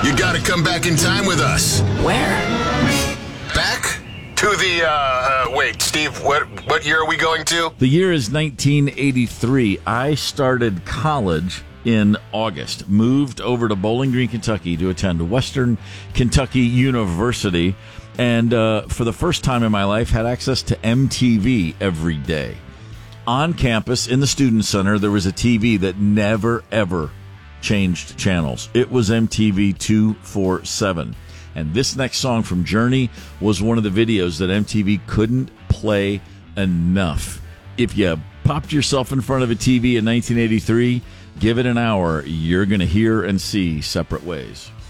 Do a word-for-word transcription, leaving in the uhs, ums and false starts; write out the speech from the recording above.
You got to come back in time with us. Where? Back to the, uh, uh, wait, Steve, what, what year are we going to? The year is nineteen eighty-three. I started college in August, moved over to Bowling Green, Kentucky to attend Western Kentucky University, and uh, for the first time in my life had access to M T V every day. On campus, in the Student Center, there was a T V that never, ever changed channels. It was M T V two forty-seven. And this next song from Journey was one of the videos that M T V couldn't play enough. If you popped yourself in front of a T V in nineteen eighty-three, give it an hour, you're going to hear and see Separate Ways.